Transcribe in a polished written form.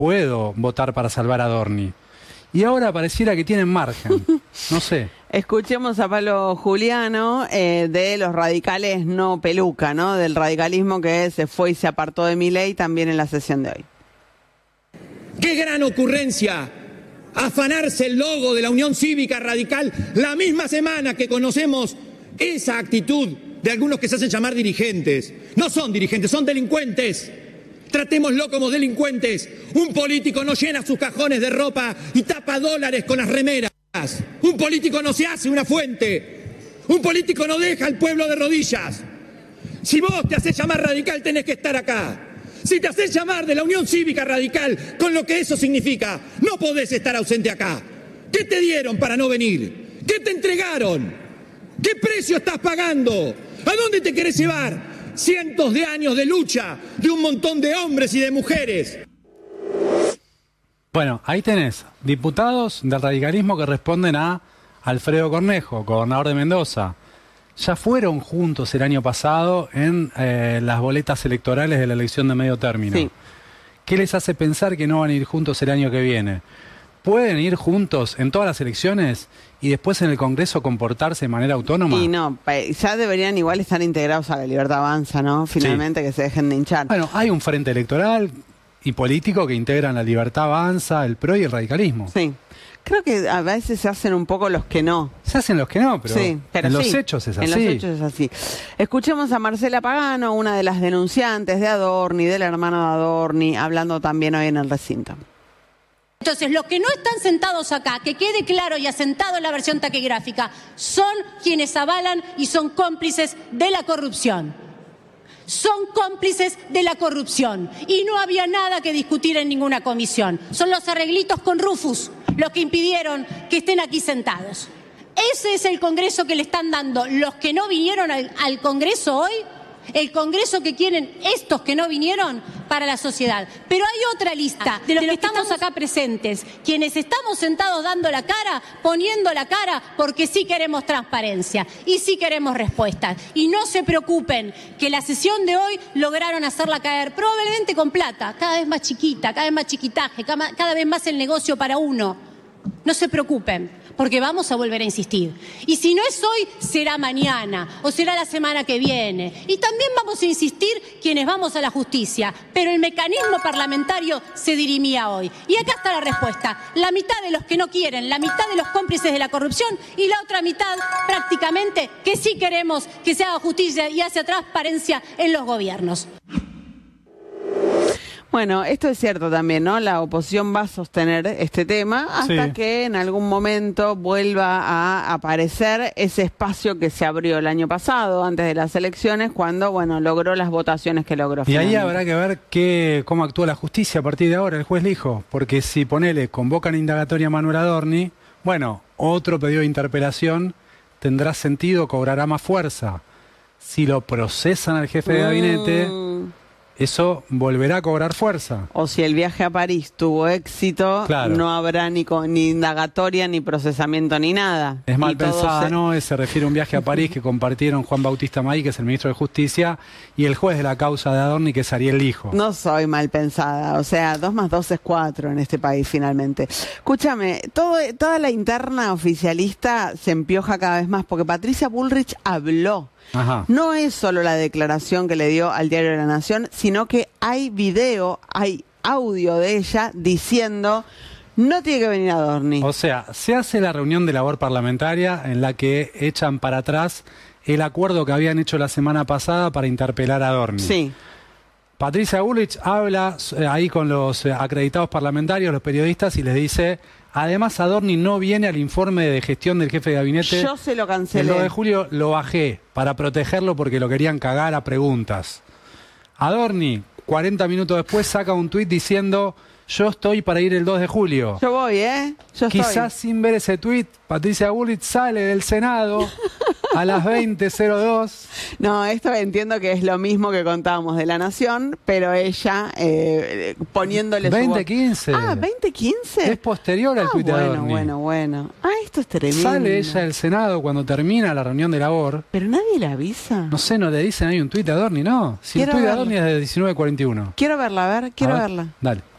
puedo votar para salvar a Adorni. Y ahora pareciera que tienen margen. No sé. Escuchemos a Pablo Juliano de los radicales no peluca, ¿no? Del radicalismo que se fue y se apartó de Milei también en la sesión de hoy. ¡Qué gran ocurrencia! Afanarse el logo de la Unión Cívica Radical la misma semana que conocemos esa actitud de algunos que se hacen llamar dirigentes. No son dirigentes, son delincuentes. Tratémoslo como delincuentes. Un político no llena sus cajones de ropa y tapa dólares con las remeras. Un político no se hace una fuente. Un político no deja al pueblo de rodillas. Si vos te haces llamar radical, tenés que estar acá. Si te haces llamar de la Unión Cívica Radical, con lo que eso significa, no podés estar ausente acá. ¿Qué te dieron para no venir? ¿Qué te entregaron? ¿Qué precio estás pagando? ¿A dónde te querés llevar? Cientos de años de lucha de un montón de hombres y de mujeres. Bueno, ahí tenés diputados del radicalismo que responden a Alfredo Cornejo, gobernador de Mendoza. Ya fueron juntos el año pasado en las boletas electorales de la elección de medio término. Sí. ¿Qué les hace pensar que no van a ir juntos el año que viene? ¿Pueden ir juntos en todas las elecciones y después en el Congreso comportarse de manera autónoma? Y no, ya deberían igual estar integrados a la Libertad Avanza, ¿no? Finalmente, sí. Que se dejen de hinchar. Bueno, hay un frente electoral y político que integran la Libertad Avanza, el PRO y el radicalismo. Sí. Creo que a veces se hacen un poco los que no. Se hacen los que no, pero, sí, pero en los hechos es así. En los hechos es así. Escuchemos a Marcela Pagano, una de las denunciantes de Adorni, de la hermana de Adorni, hablando también hoy en el recinto. Entonces, los que no están sentados acá, que quede claro y asentado en la versión taquigráfica, son quienes avalan y son cómplices de la corrupción. Son cómplices de la corrupción. Y no había nada que discutir en ninguna comisión. Son los arreglitos con Rufus los que impidieron que estén aquí sentados. Ese es el Congreso que le están dando los que no vinieron al Congreso hoy, el Congreso que quieren estos que no vinieron para la sociedad. Pero hay otra lista de los que estamos acá presentes, quienes estamos sentados dando la cara, poniendo la cara, porque sí queremos transparencia y sí queremos respuestas. Y no se preocupen, que la sesión de hoy lograron hacerla caer, probablemente con plata, cada vez más chiquita, cada vez más chiquitaje, cada vez más el negocio para uno. No se preocupen, porque vamos a volver a insistir. Y si no es hoy, será mañana o será la semana que viene. Y también vamos a insistir quienes vamos a la justicia. Pero el mecanismo parlamentario se dirimía hoy. Y acá está la respuesta. La mitad de los que no quieren, la mitad de los cómplices de la corrupción y la otra mitad prácticamente que sí queremos que se haga justicia y hace transparencia en los gobiernos. Bueno, esto es cierto también, ¿no? La oposición va a sostener este tema hasta que en algún momento vuelva a aparecer ese espacio que se abrió el año pasado, antes de las elecciones, cuando, bueno, logró las votaciones que logró. Y ahí habrá que ver cómo actúa la justicia a partir de ahora, el juez dijo, porque si convocan indagatoria a Manuel Adorni, bueno, otro pedido de interpelación tendrá sentido, cobrará más fuerza. Si lo procesan al jefe de gabinete, eso volverá a cobrar fuerza. O si el viaje a París tuvo éxito, claro, no habrá ni indagatoria, ni procesamiento, ni nada. Es mal pensada, ¿no? Se refiere a un viaje a París que compartieron Juan Bautista Maí, que es el ministro de Justicia, y el juez de la causa de Adorni, que es Ariel Lijo. No soy mal pensada, o sea, 2 más 2 es 4 en este país finalmente. Escúchame, toda la interna oficialista se empioja cada vez más, porque Patricia Bullrich habló. Ajá. No es solo la declaración que le dio al Diario de la Nación, sino que hay video, hay audio de ella diciendo: no tiene que venir Adorni. O sea, se hace la reunión de labor parlamentaria en la que echan para atrás el acuerdo que habían hecho la semana pasada para interpelar a Adorni. Sí. Patricia Bullrich habla ahí con los acreditados parlamentarios, los periodistas, y les dice: además, Adorni no viene al informe de gestión del jefe de gabinete. Yo se lo cancelé. El 2 de julio lo bajé para protegerlo porque lo querían cagar a preguntas. Adorni, 40 minutos después, saca un tuit diciendo: yo estoy para ir el 2 de julio. Yo voy, Yo Quizás estoy. sin ver ese tuit, Patricia Bullrich sale del Senado a las 20:02. No, esto entiendo que es lo mismo que contábamos de La Nación, pero ella poniéndole 20:15. Ah, 20:15. Es posterior al tuit de Adorni. Bueno. Ah, esto es tremendo. Sale ella del Senado cuando termina la reunión de labor. Pero nadie la avisa. No sé, no le dicen hay un tuit de Adorni, no. Si el tuit de Adorni es de 19:41. Quiero verla, quiero verla. Dale.